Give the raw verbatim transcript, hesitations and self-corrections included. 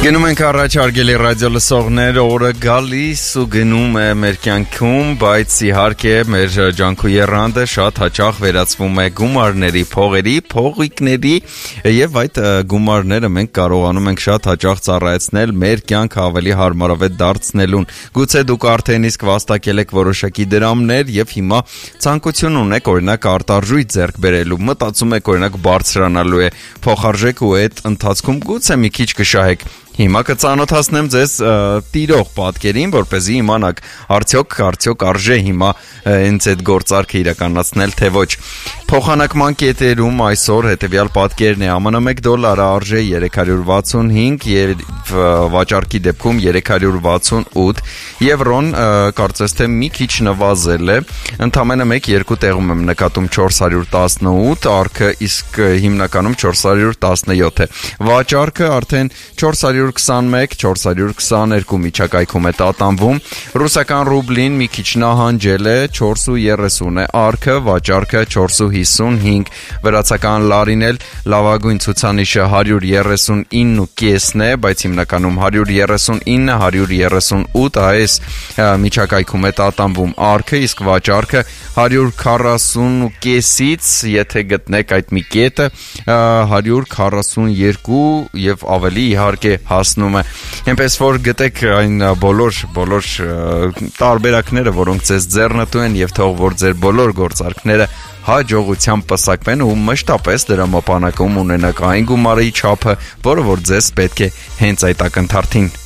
Գնում ենք առաջ արգելի ռադիո լսողներ, օրը գալիս ու գնում է մեր կյանքում, բայց իհարկե մեր ջանքու եռանդը շատ հաճախ վերածվում է գումարների, փողերի, փողիկների եւ այդ գումարները մենք կարողանում ենք շատ հաճախ ծառայեցնել մեր կյանքը ավելի հարմարավետ դարձնելուն։ Գուցե դուք արդեն իսկ վաստակել եք որոշակի դրամներ եւ հիմա ցանկություն ունեք օրինակ արտարժույթ ձեռք բերելու, մտածում եք օրինակ բարձրանալու է փոխարժեք ու այդ ընթացքում գուցե մի քիչ կշահեք։ Հիմա կծանոթացնեմ ձեզ տիրող պատկերին, որպեսզի իմանաք արդյոք արդյոք արժե հիմա հենց այդ գործարքը իրականացնել, թե ոչ։ Փոխանակման կետերում այսօր հետևյալ պատկերն է՝ ԱՄՆ մեկ դոլարը արժե երեք հարյուր վաթսունհինգ եւ վաճառքի դեպքում երեք հարյուր վաթսունութ, եվրոն կարծես թե մի քիչ նվազել է, ընդամենը մեկ-երկու տեղում եմ նկատում չորս հարյուր տասնութ, արքը իսկ հիմնականում չորս հարյուր տասնյոթ է։ Վաճառքը արդեն չորս հարյուր քսանմեկ չորս հարյուր քսաներկու միջակայքում է տատանվում, ռուսական ռուբլին մի քիչ նահանջել է, չորս ու երեսուն է արքը, վաճառքը չորս ու հիսունհինգ, վրացական լարին էլ լավագույն ցուցանիշը հարյուր երեսունինը ու կեսն է, բայց հիմնականում հարյուր երեսունինը հարյուր երեսունութ այս միջակայքում է տատանվում արքը, իսկ վաճառքը հարյուր քառասուն ու կեսից, եթե գտնեք այդ մի կետը, հարյուր քառասունյոթ եւ ավելի իհարկե հասնում է։ Այնպես որ գտեք այն բոլոր բոլոր տարբերակները, որոնք ձեզ ձեռնտու են եւ թող որ ձեր բոլոր գործարքները հաջողությամբ պսակվեն ու մշտապես դրամապանակում ունենաք այն գումարի չափը, որը որ ձեզ պետք է հենց այդ ակնթարթին